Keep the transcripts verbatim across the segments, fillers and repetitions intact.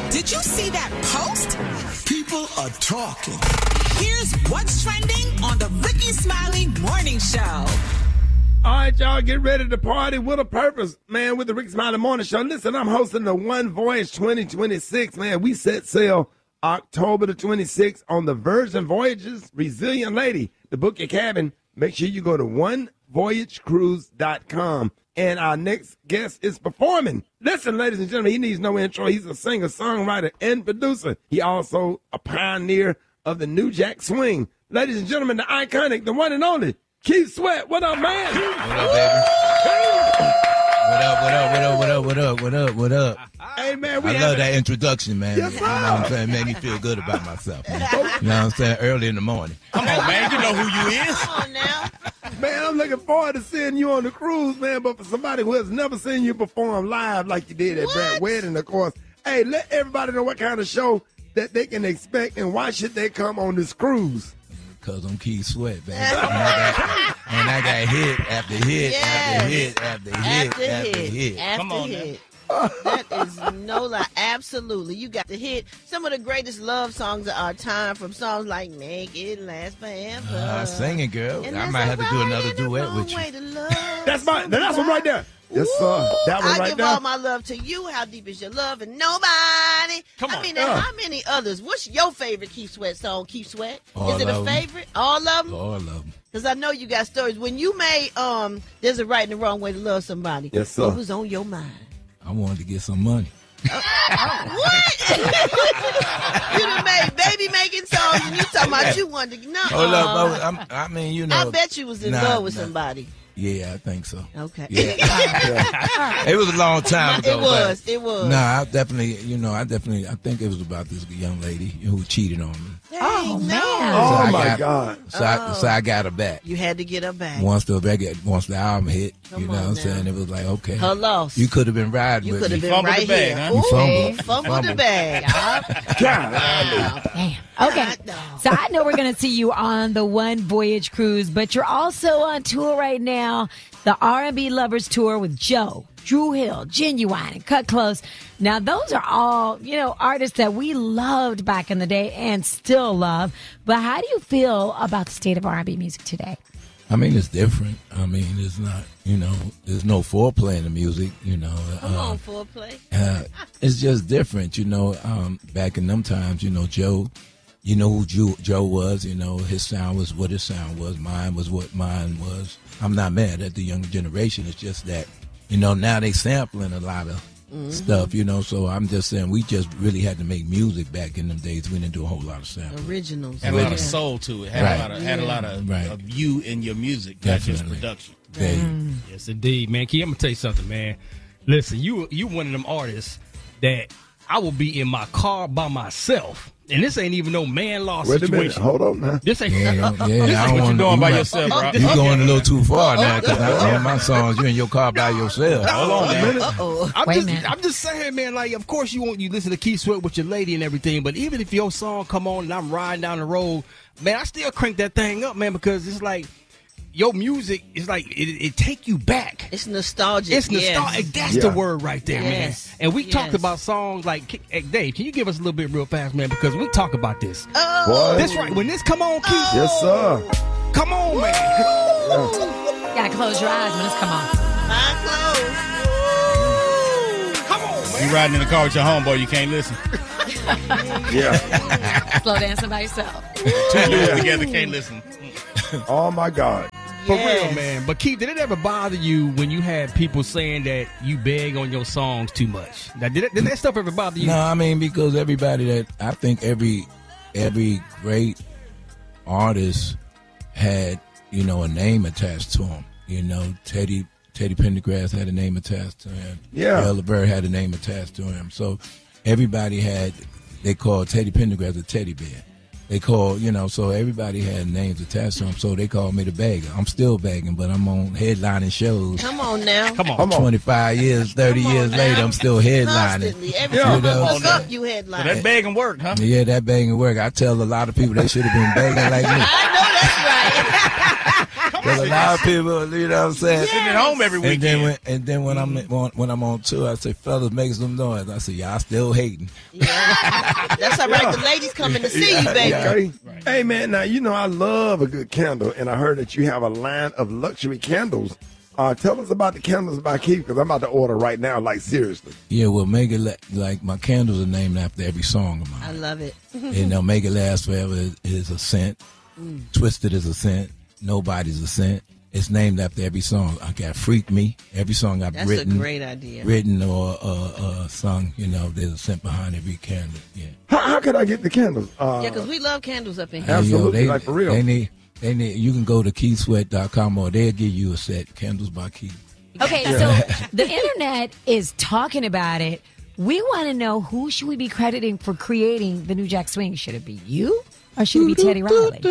Did you see that post? People are talking. Here's what's trending on the Ricky Smiley Morning Show. All right, y'all, get ready to party with a purpose, man, with the Ricky Smiley Morning Show. Listen, I'm hosting the One Voyage twenty twenty-six, man. We set sail October the twenty-sixth on the Virgin Voyages Resilient Lady. To book your cabin, make sure you go to one voyage cruise dot com. And our next guest is performing. Listen, ladies and gentlemen, he needs no intro. He's a singer, songwriter, and producer. He also a pioneer of the New Jack Swing. Ladies and gentlemen, the iconic, the one and only, Keith Sweat. What up, man? What up, baby? What up, what up, what up, what up, what up, what up, what up? Hey, man, we I love that introduction, man. Yes, you know what I'm saying? Made me feel good about myself, man. You know what I'm saying? Early in the morning. Come on, man. You know who you is. Come on now. Man, I'm looking forward to seeing you on the cruise, man. But for somebody who has never seen you perform live like you did at Brad Wedding, of course, hey, let everybody know what kind of show that they can expect and why should they come on this cruise. Because I'm Keith Sweat, baby. And I got, and I got hit after hit Yes. after hit after hit After after hit. hit. After Come on hit. That is no lie. Absolutely. You got to hit some of the greatest love songs of our time, from songs like Make It Last Forever. Uh, sing it, girl. And I that's might have to do right another and the duet wrong with you. way to love That's my, that's one right there. Yes, sir. That one I right give there. all my love to you. How deep is your love? And nobody. Come I on. mean, and Uh. how many others? What's your favorite Keith Sweat song, Keith Sweat? All is it a of 'em. favorite? All of them? All of them. Because I know you got stories. When you made um, There's a Right and a Wrong Way to Love Somebody, Yes, sir. what was on your mind? I wanted to get some money. What? You done made baby making songs and you talking about you wanted to. No. Hold up, I, was- I'm- I mean, you know. I bet you was in Nah, love with nah. somebody. Yeah, I think so. Okay. Yeah. It was a long time ago. It was. but- It was. No, I definitely, you know, I definitely, I think it was about this young lady who cheated on me. Oh, man. Oh, So I my got- God. So, I, so I got her back. You had to get her back. Once the record, once the album hit, Come you know on what I'm now. saying? It was like, okay. Her loss. You could have been riding You with could have me. been Fumbled right the bag, here. huh? You Ooh, fumbled. fumbled the Fumbled. bag. God. Damn. Okay. So I know we're going to see you on the One Voyage cruise, but you're also on tour right now, the R and B Lovers Tour with Joe, Drew Hill, Genuine, and Cut Close. Now, those are all, you know, artists that we loved back in the day and still love. But how do you feel about the state of R and B music today? I mean, it's different. I mean, it's not, you know, there's no foreplay in the music, you know. Come uh, on, foreplay. Uh, it's just different, you know. Um, back in them times, you know, Joe, you know who Joe, Joe was. You know, his sound was what his sound was. Mine was what mine was. I'm not mad at the younger generation. It's just that, you know, now they sampling a lot of Mm-hmm. stuff, you know. So I'm just saying, we just really had to make music back in them days. We didn't do a whole lot of sampling. Originals. Had a lot of Yeah. soul to it. Had Right. a lot of, had a lot of, Right. of you in your music, not just Definitely. production. They, Yes, indeed, man. Key, I'm gonna tell you something, man. Listen, you you one of them artists that I will be in my car by myself, and this ain't even no man law Wait a minute. situation. Hold on now. This ain't. yeah, yeah, this I ain't don't what you want doing by might- yourself, bro. You going a little too far now, because I on my songs, you in your car by yourself. Hold on, man. Uh-oh. I'm Wait a just, minute. I'm just saying, man. Like, of course you want you listen to Keith Sweat with your lady and everything, but even if your song come on and I'm riding down the road, man, I still crank that thing up, man, because it's like your music is like it, it take you back. It's nostalgic. It's nostalgic. Yes. That's Yeah. the word right there, Yes. man. And we Yes. talked about songs like, hey, Dave, can you give us a little bit real fast, man? Because we talk about this. Oh, Boy. That's right. When this come on, Keith, Yes, sir. come on, man. You got to close your eyes when this come on. my clothes. Come on, man. You riding in the car with your homeboy, you can't listen. Yeah. Slow dancing by yourself. Two dudes together can't listen. Oh, my God. For Yes. real, man. But Keith, did it ever bother you when you had people saying that you beg on your songs too much? Now, did, it, did that stuff ever bother you? No, I mean, because everybody that I think every every great artist had, you know, a name attached to him. You know, Teddy Teddy Pendergrass had a name attached to him. Yeah. Earl LeBert had a name attached to him. So everybody had, they called Teddy Pendergrass a teddy bear. They called, you know, so everybody had names attached to him. So they called me the beggar. I'm still begging, but I'm on headlining shows. Come on now. Come on. Come on. twenty-five years, thirty Come on years now. later, I'm still headlining. Constantly. Every Yeah. time You know, you look so- up, you headline. So that begging worked, huh? Yeah, that begging work. I tell a lot of people they should have been begging like me. I know that's right. Because a lot of people, you know what I'm saying? Sitting at home every And weekend. then when, and then when I'm on, when I'm on tour, I say, fellas, make some noise. I say, y'all still hating. Yeah. That's all right. The ladies coming to see you, baby. Okay. Hey, man, now, you know, I love a good candle, and I heard that you have a line of luxury candles. Uh, tell us about the candles by Keith, because I'm about to order right now, like, seriously. Yeah, well, make it la- like my candles are named after every song of mine. I love it. And they'll make it last forever is, is a scent. Mm. Twisted is a scent. Nobody's a scent. It's named after every song. I got Freak Me. Every song I've That's written, a great idea. written or uh, uh, sung, you know, there's a scent behind every candle. Yeah. How, how can I get the candles? Uh, Yeah, because we love candles up in here. Absolutely, Yo, they, like for real. They need, they need, you can go to keith sweat dot com or they'll give you a set, Candles by Keith. Okay, so the internet is talking about it. We want to know, who should we be crediting for creating the New Jack Swing? Should it be you or should it be Teddy Riley?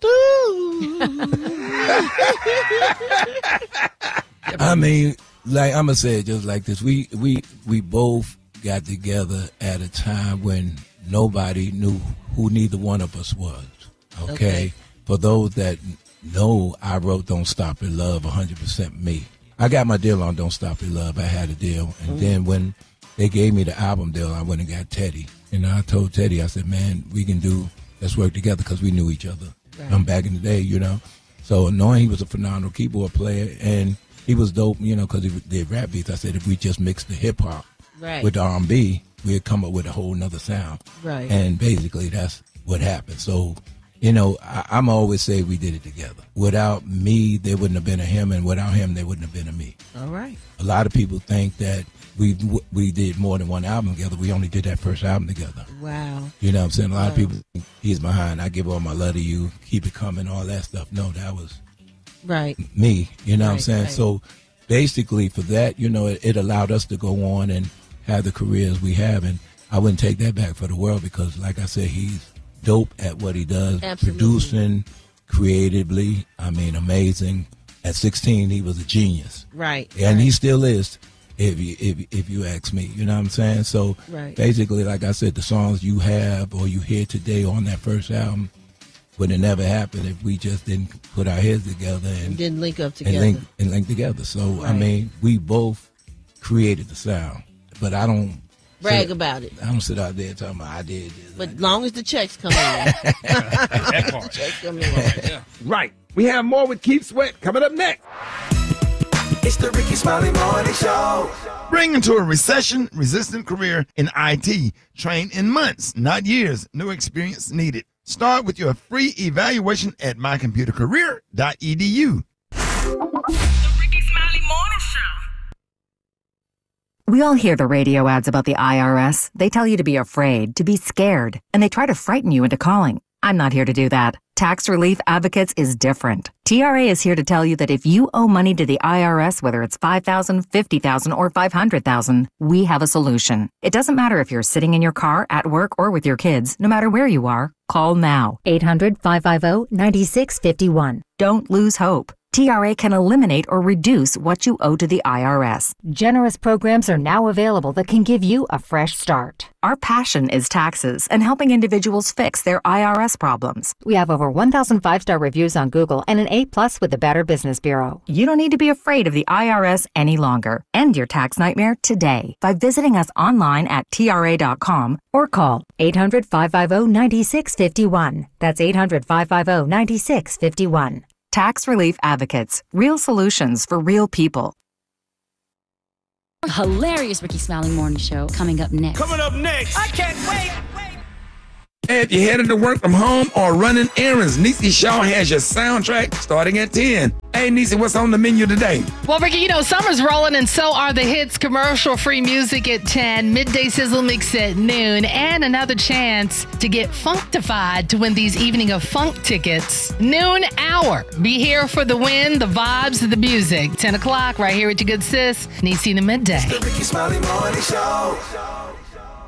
I mean, like I'm gonna say it just like this. We we we both got together at a time when nobody knew who neither one of us was. Okay, Okay. For those that know, I wrote "Don't Stop Your Love" one hundred percent me. I got my deal on "Don't Stop Your Love." I had a deal, and Mm. then when they gave me the album deal, I went and got Teddy. And I told Teddy, I said, "Man, we can do. Let's work together," because we knew each other. Right. Um, back in the day, you know. So knowing he was a phenomenal keyboard player and he was dope, you know, because he did rap beats. I said if we just mixed the hip hop Right. with the R and B, we'd come up with a whole nother sound. Right. And basically that's what happened. So, you know, I, I'm always say we did it together. Without me, there wouldn't have been a him, and without him, there wouldn't have been a me. All right. A lot of people think that we we did more than one album together. We only did that first album together. Wow. You know what I'm saying? A lot of people think he's behind. I give all my love to you. Keep it coming. All that stuff. No, that was Right. me. You know what I'm Right, saying? right. So basically, for that, you know, it, it allowed us to go on and have the careers we have. And I wouldn't take that back for the world because, like I said, he's dope at what he does. Absolutely. Producing, creatively. I mean, amazing. At sixteen, he was a genius. Right. And right. he still is, if you if if you ask me. You know what I'm saying? So Right. basically, like I said, the songs you have or you hear today on that first album would have never happened if we just didn't put our heads together and Didn't link up and together. link and link together. So I Right. mean, we both created the sound, but I don't Brag sit, about it. I don't sit out there talking about I did this. But long as the checks come in. That part. Checks come in. Right. We have more with Keith Sweat coming up next. It's the Ricky Smiley Morning Show. Bring into a recession-resistant career in I T. Train in months, not years. No experience needed. Start with your free evaluation at my computer career dot e d u. The Ricky Smiley Morning Show. We all hear the radio ads about the I R S. They tell you to be afraid, to be scared, and they try to frighten you into calling. I'm not here to do that. Tax Relief Advocates is different. T R A is here to tell you that if you owe money to the I R S, whether it's five thousand dollars, fifty thousand dollars, or five hundred thousand dollars, we have a solution. It doesn't matter if you're sitting in your car, at work, or with your kids. No matter where you are, call now. eight hundred, five five zero, nine six five one. Don't lose hope. T R A can eliminate or reduce what you owe to the I R S. Generous programs are now available that can give you a fresh start. Our passion is taxes and helping individuals fix their I R S problems. We have over one thousand five-star reviews on Google and an A plus with the Better Business Bureau. You don't need to be afraid of the I R S any longer. End your tax nightmare today by visiting us online at T R A dot com Or call eight hundred, five five zero, nine six five one. That's eight hundred, five five zero, nine six five one. Tax Relief Advocates. Real solutions for real people. Hilarious Ricky Smiley Morning Show coming up next. Coming up next. I can't wait. If you're headed to work from home or running errands, Niecy Shaw has your soundtrack starting at ten. Hey, Niecy, what's on the menu today? Well, Ricky, you know, summer's rolling and so are the hits. Commercial-free music at ten, midday sizzle mix at noon, and another chance to get funktified to win these Evening of Funk tickets. Noon hour. Be here for the win, the vibes, the music. ten o'clock, right here with your good sis, Niecy the Midday. The Ricky Smiley Morning Show.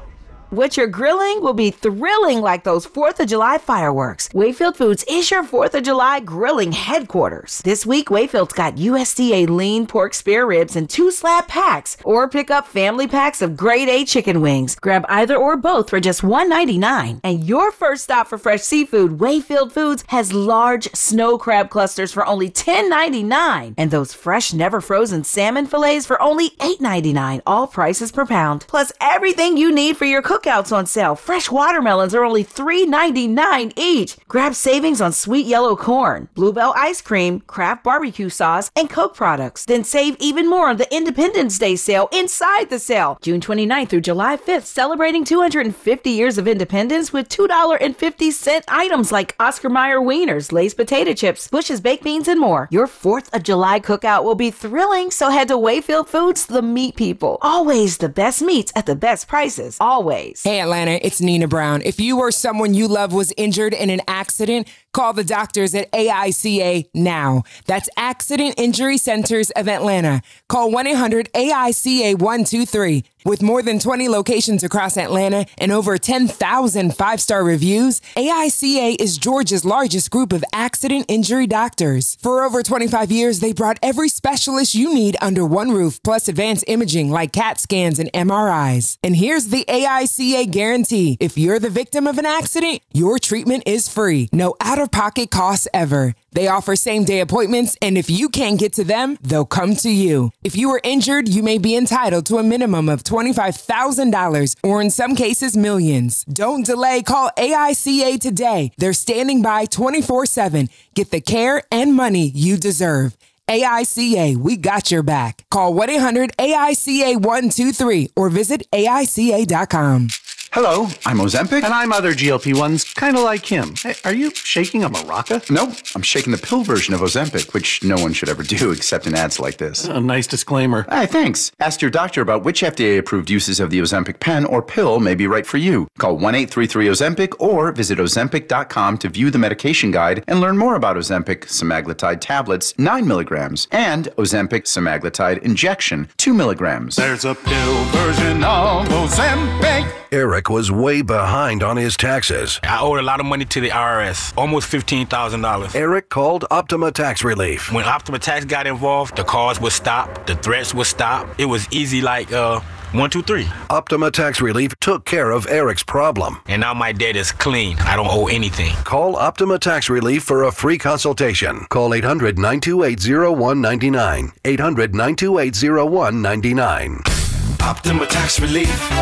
What you're grilling will be thrilling like those fourth of July fireworks. Wayfield Foods is your fourth of July grilling headquarters. This week, Wayfield's got U S D A lean pork spare ribs in two slab packs, or pick up family packs of grade A chicken wings. Grab either or both for just one ninety-nine. And your first stop for fresh seafood, Wayfield Foods has large snow crab clusters for only ten ninety-nine. And those fresh, never frozen salmon fillets for only eight ninety-nine, all prices per pound. Plus everything you need for your cookouts on sale. Fresh watermelons are only three ninety-nine each. Grab savings on sweet yellow corn, Bluebell ice cream, Kraft barbecue sauce, and Coke products. Then save even more on the Independence Day sale inside the sale. June twenty-ninth through July fifth, celebrating two hundred fifty years of independence with two dollars and fifty cents items like Oscar Mayer wieners, Lay's potato chips, Bush's baked beans, and more. Your fourth of July cookout will be thrilling, so head to Wayfield Foods, the meat people. Always the best meats at the best prices. Always. Hey Atlanta, it's Nina Brown. If you or someone you love was injured in an accident, call the doctors at A I C A now. That's Accident Injury Centers of Atlanta. Call one eight hundred A I C A one two three. With more than twenty locations across Atlanta and over ten thousand five-star reviews, A I C A is Georgia's largest group of accident injury doctors. For over twenty-five years, they brought every specialist you need under one roof, plus advanced imaging like CAT scans and M R Is. And here's the A I C A guarantee. If you're the victim of an accident, your treatment is free. No out-of-pocket costs ever. They offer same-day appointments, and if you can't get to them, they'll come to you. If you are injured, you may be entitled to a minimum of twenty-five thousand dollars, or in some cases, millions. Don't delay. Call A I C A today. They're standing by twenty-four seven. Get the care and money you deserve. A I C A, we got your back. Call one eight hundred A I C A one two three or visit A I C A dot com. Hello, I'm Ozempic. And I'm other G L P ones, kind of like him. Hey, are you shaking a maraca? Nope, I'm shaking the pill version of Ozempic, which no one should ever do except in ads like this. A nice disclaimer. Hey, thanks. Ask your doctor about which F D A-approved uses of the Ozempic pen or pill may be right for you. Call one eight three three Ozempic or visit Ozempic dot com to view the medication guide and learn more about Ozempic semaglutide tablets, nine milligrams, and Ozempic semaglutide injection, two milligrams. There's a pill version of Ozempic. Eric was way behind on his taxes. I owed a lot of money to the I R S, almost fifteen thousand dollars. Eric called Optima Tax Relief. When Optima Tax got involved, the calls would stop, the threats would stop. It was easy like, uh, one, two, three. Optima Tax Relief took care of Eric's problem. And now my debt is clean. I don't owe anything. Call Optima Tax Relief for a free consultation. Call eight hundred nine two eight zero one nine nine. eight hundred nine two eight zero one nine nine. Optima Tax Relief.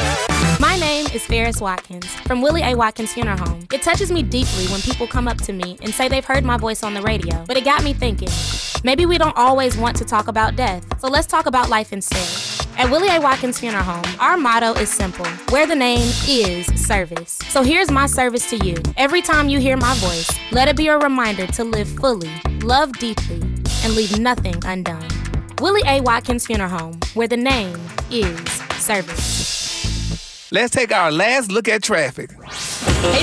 My name is Ferris Watkins from Willie A. Watkins Funeral Home. It touches me deeply when people come up to me and say they've heard my voice on the radio, but it got me thinking, maybe we don't always want to talk about death, so let's talk about life instead. At Willie A. Watkins Funeral Home, our motto is simple, where the name is service. So here's my service to you. Every time you hear my voice, let it be a reminder to live fully, love deeply, and leave nothing undone. Willie A. Watkins Funeral Home, where the name is service. Let's take our last look at traffic.